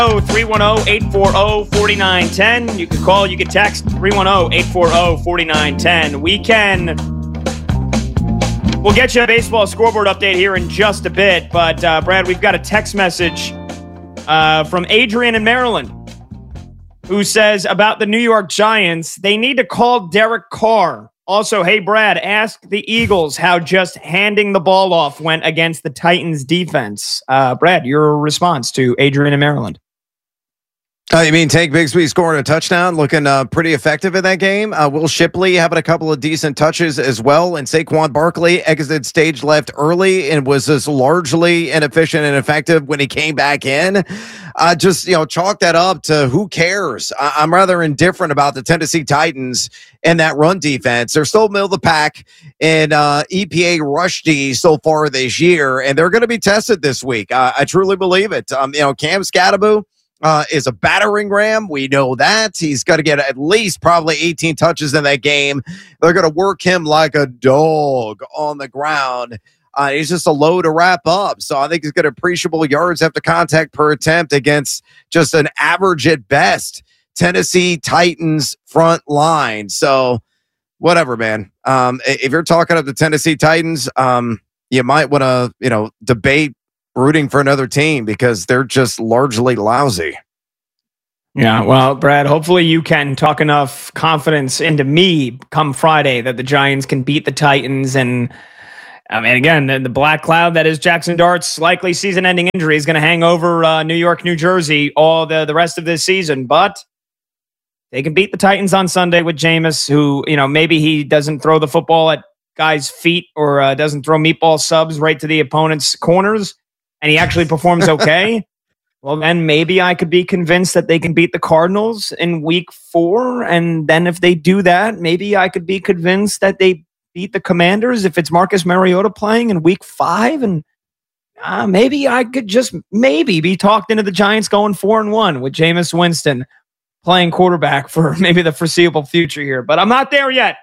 310-840-4910. You can call, you can text 310-840-4910. We'll get you a baseball scoreboard update here in just a bit, but Brad, we've got a text message from Adrian in Maryland who says about the New York Giants, they need to call Derek Carr. Also, hey, Brad, ask the Eagles how just handing the ball off went against the Titans defense. Brad, your response to Adrian in Maryland. You mean Tank Bigsby scoring a touchdown, looking pretty effective in that game. Will Shipley having a couple of decent touches as well. And Saquon Barkley exited stage left early and was just largely inefficient and ineffective when he came back in. Chalk that up to who cares. I'm rather indifferent about the Tennessee Titans and that run defense. They're still middle of the pack in EPA rush D so far this year, and they're going to be tested this week. I truly believe it. Cam Scatterbo is a battering ram. We know that. He's going to get at least probably 18 touches in that game. They're going to work him like a dog on the ground. He's just a load to wrap up. So I think he's got appreciable yards after contact per attempt against just an average at best Tennessee Titans front line. So whatever, man. If you're talking up the Tennessee Titans, you might want to, debate rooting for another team because they're just largely lousy. Yeah, well, Brad, hopefully you can talk enough confidence into me come Friday that the Giants can beat the Titans. And I mean, again, the black cloud that is Jackson Dart's likely season-ending injury is going to hang over New York, New Jersey all the rest of this season. But they can beat the Titans on Sunday with Jameis, who, maybe he doesn't throw the football at guys' feet or doesn't throw meatball subs right to the opponent's corners, and he actually performs okay. Well, then maybe I could be convinced that they can beat the Cardinals in week 4. And then if they do that, maybe I could be convinced that they beat the Commanders if it's Marcus Mariota playing in week 5. And maybe I could just be talked into the Giants going 4-1 with Jameis Winston playing quarterback for maybe the foreseeable future here. But I'm not there yet.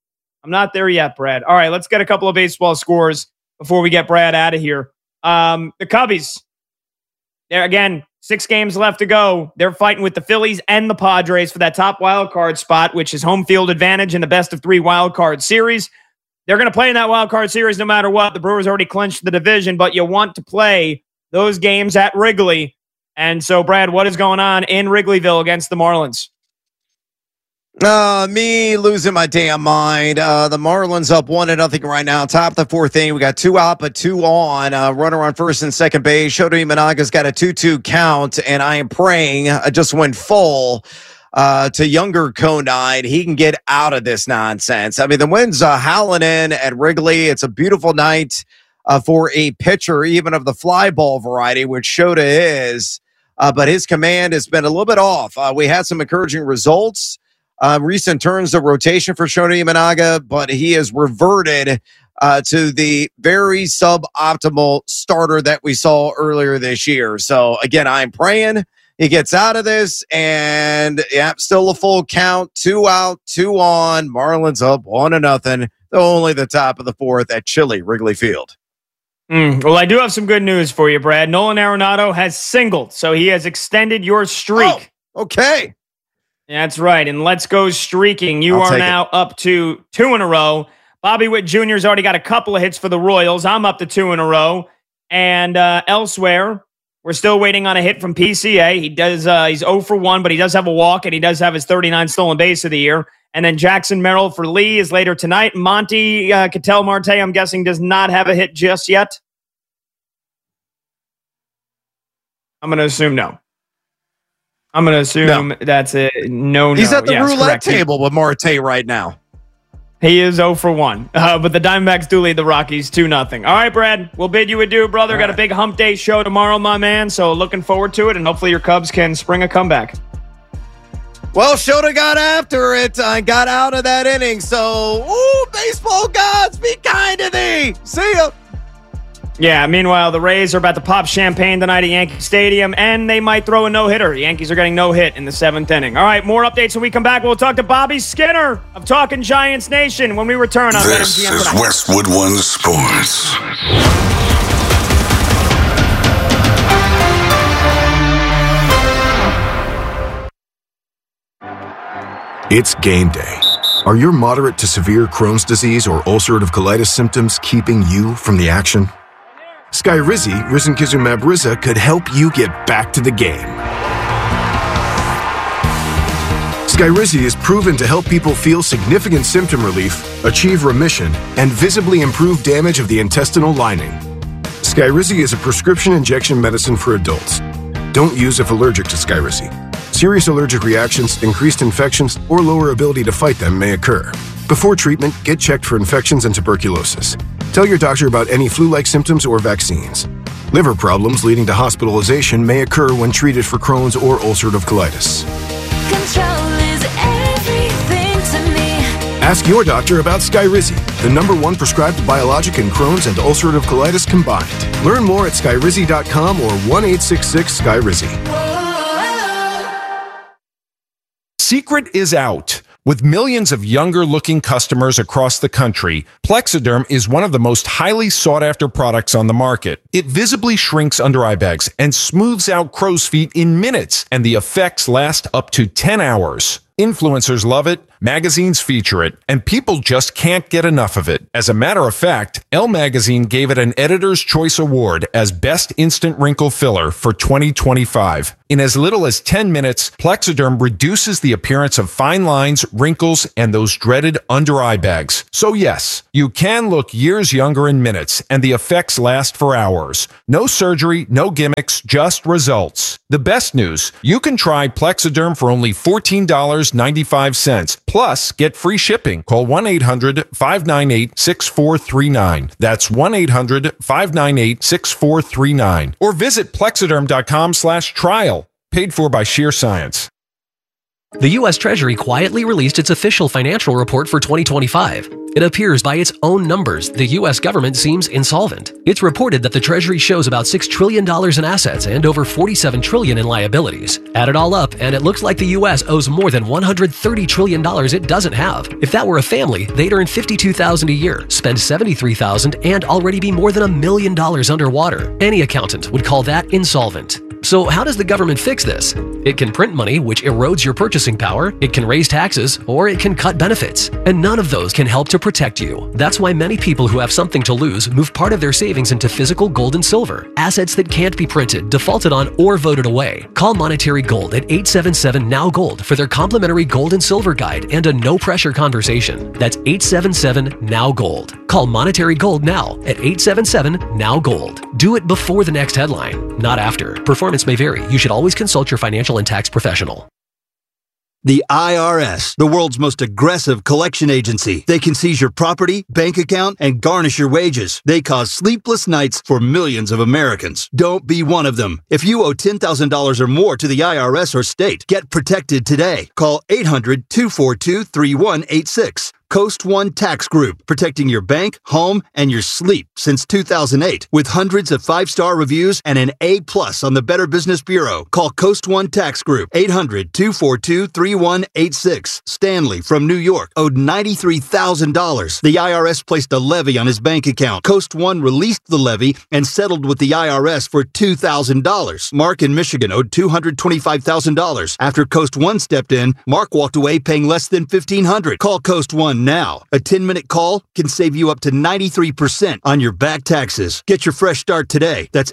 Brad. All right, let's get a couple of baseball scores before we get Brad out of here. The Cubbies, there again, 6 games left to go. They're fighting with the Phillies and the Padres for that top wild card spot, which is home field advantage in the best of 3 wild card series. They're going to play in that wild card series no matter what. The Brewers already clinched the division, but you want to play those games at Wrigley. And so, Brad, what is going on in Wrigleyville against the Marlins? Me losing my damn mind. The Marlins up 1-0 right now. Top of the 4th inning. We got 2 out, but 2 on. Runner on first and second base. Shota Imanaga's got a 2-2 count, and I am praying I just went full to younger Conine. He can get out of this nonsense. I mean, the wind's howling in at Wrigley. It's a beautiful night for a pitcher, even of the fly ball variety, which Shota is. But his command has been a little bit off. We had some encouraging results. Recent turns of rotation for Shota Imanaga, but he has reverted to the very suboptimal starter that we saw earlier this year. So, again, I'm praying he gets out of this, and, still a full count. 2 out, 2 on. Marlins up 1-0. Only the top of the 4th at chilly Wrigley Field. Well, I do have some good news for you, Brad. Nolan Arenado has singled, so he has extended your streak. Oh, okay. That's right. And let's go streaking. You are now up to 2 in a row. Bobby Witt Jr.'s already got a couple of hits for the Royals. I'm up to 2 in a row. And elsewhere, we're still waiting on a hit from PCA. He's 0 for 1, but he does have a walk, and he does have his 39th stolen base of the year. And then Jackson Merrill for Lee is later tonight. Monty Ketel Marte, I'm guessing, does not have a hit just yet. I'm going to assume no. That's a no. He's at the roulette table with Marte right now. He is 0 for 1. But the Diamondbacks do lead the Rockies 2-0. All right, Brad, we'll bid you adieu, brother. All right. Got a big hump day show tomorrow, my man. So looking forward to it, and hopefully your Cubs can spring a comeback. Well, Shota got after it and got out of that inning. So, baseball gods, be kind to thee. See ya. Yeah, meanwhile, the Rays are about to pop champagne tonight at Yankee Stadium, and they might throw a no-hitter. The Yankees are getting no hit in the 7th inning. All right, more updates when we come back. We'll talk to Bobby Skinner of Talking Giants Nation when we return on This is tonight. Westwood One Sports. It's game day. Are your moderate to severe Crohn's disease or ulcerative colitis symptoms keeping you from the action? Skyrizi, risankizumab Riza, could help you get back to the game. Skyrizi is proven to help people feel significant symptom relief, achieve remission, and visibly improve damage of the intestinal lining. Skyrizi is a prescription injection medicine for adults. Don't use if allergic to Skyrizi. Serious allergic reactions, increased infections, or lower ability to fight them may occur. Before treatment, get checked for infections and tuberculosis. Tell your doctor about any flu-like symptoms or vaccines. Liver problems leading to hospitalization may occur when treated for Crohn's or ulcerative colitis. Control is everything to me. Ask your doctor about Skyrizi, the #1 prescribed biologic in Crohn's and ulcerative colitis combined. Learn more at skyrizi.com or 1-866-SKYRIZI. Secret is out. With millions of younger-looking customers across the country, Plexiderm is one of the most highly sought-after products on the market. It visibly shrinks under eye bags and smooths out crow's feet in minutes, and the effects last up to 10 hours. Influencers love it, magazines feature it, and people just can't get enough of it. As a matter of fact, Elle magazine gave it an Editor's Choice Award as Best Instant Wrinkle Filler for 2025. In as little as 10 minutes, Plexiderm reduces the appearance of fine lines, wrinkles, and those dreaded under-eye bags. So yes, you can look years younger in minutes, and the effects last for hours. No surgery, no gimmicks, just results. The best news, you can try Plexiderm for only $14.95. Plus, get free shipping. Call 1-800-598-6439. That's 1-800-598-6439. Or visit plexiderm.com/trial. Paid for by Sheer Science. The U.S. Treasury quietly released its official financial report for 2025. It appears by its own numbers, the U.S. government seems insolvent. It's reported that the Treasury shows about $6 trillion in assets and over $47 trillion in liabilities. Add it all up, and it looks like the U.S. owes more than $130 trillion it doesn't have. If that were a family, they'd earn $52,000 a year, spend $73,000, and already be more than $1 million underwater. Any accountant would call that insolvent. So how does the government fix this? It can print money, which erodes your purchasing power, it can raise taxes, or it can cut benefits. And none of those can help to protect you. That's why many people who have something to lose move part of their savings into physical gold and silver, assets that can't be printed, defaulted on, or voted away. Call Monetary Gold at 877-NOW-GOLD for their complimentary gold and silver guide and a no-pressure conversation. That's 877-NOW-GOLD. Call Monetary Gold now at 877-NOW-GOLD. Do it before the next headline, not after. Performance may vary. You should always consult your financial and tax professional. The IRS, the world's most aggressive collection agency. They can seize your property, bank account, and garnish your wages. They cause sleepless nights for millions of Americans. Don't be one of them. If you owe $10,000 or more to the IRS or state, get protected today. Call 800-242-3186. Coast One Tax Group, protecting your bank, home, and your sleep since 2008. With hundreds of 5-star reviews and an A+ on the Better Business Bureau. Call Coast One Tax Group, 800-242-3186. Stanley from New York owed $93,000. The IRS placed a levy on his bank account. Coast One released the levy and settled with the IRS for $2,000. Mark in Michigan owed $225,000. After Coast One stepped in, Mark walked away paying less than $1,500. Call Coast One now. A 10-minute call can save you up to 93% on your back taxes. Get your fresh start today. That's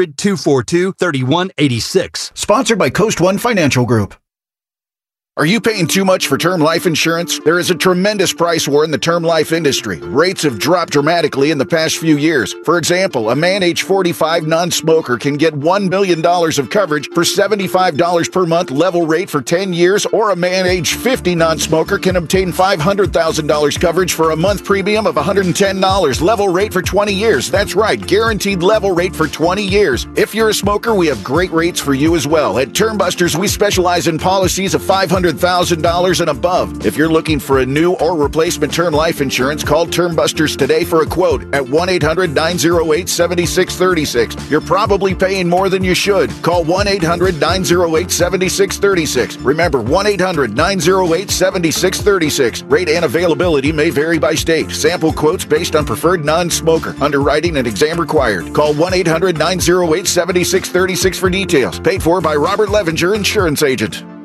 800-242-3186. Sponsored by Coast One Financial Group. Are you paying too much for term life insurance? There is a tremendous price war in the term life industry. Rates have dropped dramatically in the past few years. For example, a man age 45 non-smoker can get $1 million of coverage for $75 per month level rate for 10 years, or a man age 50 non-smoker can obtain $500,000 coverage for a month premium of $110 level rate for 20 years. That's right, guaranteed level rate for 20 years. If you're a smoker, we have great rates for you as well. At Term Busters, we specialize in policies of $500,000 and above. If you're looking for a new or replacement term life insurance, call Term Busters today for a quote at 1-800-908-7636. You're probably paying more than you should. Call 1-800-908-7636. Remember, 1-800-908-7636. Rate and availability may vary by state. Sample quotes based on preferred non-smoker. Underwriting and exam required. Call 1-800-908-7636 for details. Paid for by Robert Levenger, Insurance Agent.